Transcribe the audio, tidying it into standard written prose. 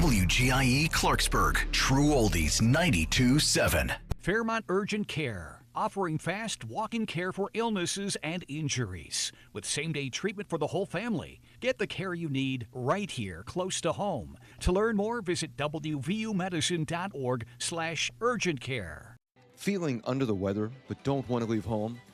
WGIE Clarksburg, True Oldies 92.7. Fairmont Urgent Care, offering fast walk-in care for illnesses and injuries with same-day treatment for the whole family. Get the care you need right here, close to home. To learn more, visit wvumedicine.org/urgent care. Feeling under the weather but don't want to leave home?